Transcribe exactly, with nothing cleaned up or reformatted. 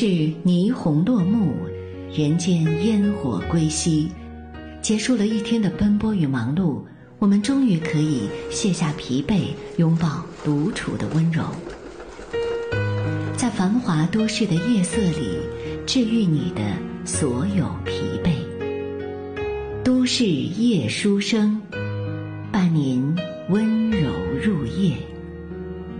是霓虹落幕，人间烟火归西，结束了一天的奔波与忙碌，我们终于可以卸下疲惫，拥抱独处的温柔。在繁华都市的夜色里，治愈你的所有疲惫。都市夜书声。